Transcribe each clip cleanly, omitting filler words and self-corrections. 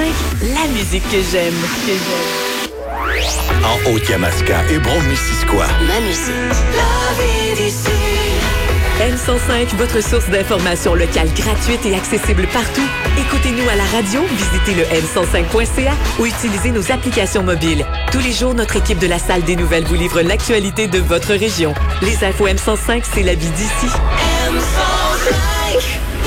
la musique que j'aime. En Haute-Yamaska et Brome-Missisquoi. Ma musique. La vie d'ici. M105, votre source d'information locale gratuite et accessible partout. Écoutez-nous à la radio, visitez le m105.ca ou utilisez nos applications mobiles. Tous les jours, notre équipe de la Salle des Nouvelles vous livre l'actualité de votre région. Les infos M105, c'est la vie d'ici. M105!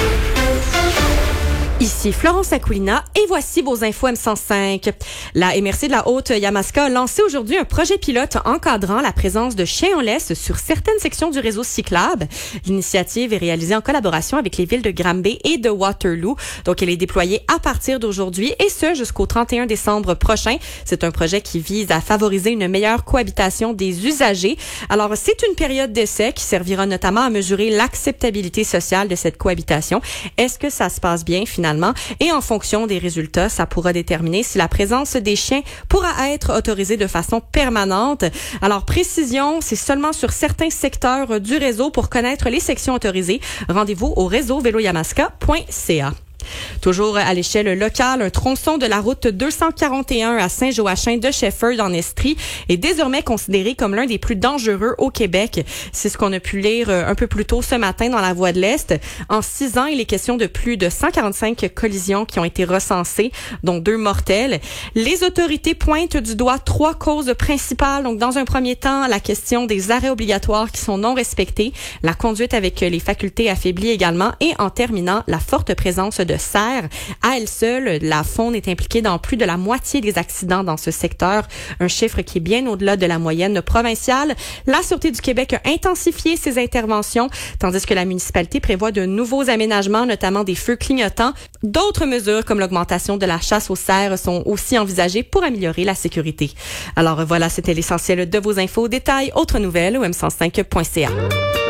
Ici Florence Aquilina et voici vos infos M105. La MRC de la Haute-Yamaska a lancé aujourd'hui un projet pilote encadrant la présence de chiens en laisse sur certaines sections du réseau cyclable. L'initiative est réalisée en collaboration avec les villes de Granby et de Waterloo. Donc, elle est déployée à partir d'aujourd'hui et ce jusqu'au 31 décembre prochain. C'est un projet qui vise à favoriser une meilleure cohabitation des usagers. Alors, c'est une période d'essai qui servira notamment à mesurer l'acceptabilité sociale de cette cohabitation. Est-ce que ça se passe bien finalement? Et en fonction des résultats, ça pourra déterminer si la présence des chiens pourra être autorisée de façon permanente. Alors, précision, c'est seulement sur certains secteurs du réseau. Pour connaître les sections autorisées, rendez-vous au réseau véloyamaska.ca. Toujours à l'échelle locale, un tronçon de la route 241 à Saint-Joachim de Shefford en Estrie est désormais considéré comme l'un des plus dangereux au Québec. C'est ce qu'on a pu lire un peu plus tôt ce matin dans la Voix de l'Est. En 6 ans, il est question de plus de 145 collisions qui ont été recensées, dont 2 mortelles. Les autorités pointent du doigt 3 causes principales. Donc, dans un premier temps, la question des arrêts obligatoires qui sont non respectés, la conduite avec les facultés affaiblies également, et en terminant, la forte présence de cerfs. À elle seule, la faune est impliquée dans plus de la moitié des accidents dans ce secteur, un chiffre qui est bien au-delà de la moyenne provinciale. La Sûreté du Québec a intensifié ses interventions, tandis que la municipalité prévoit de nouveaux aménagements, notamment des feux clignotants. D'autres mesures, comme l'augmentation de la chasse aux cerfs, sont aussi envisagées pour améliorer la sécurité. Alors voilà, c'était l'essentiel de vos infos. Détails, autres nouvelles au m105.ca.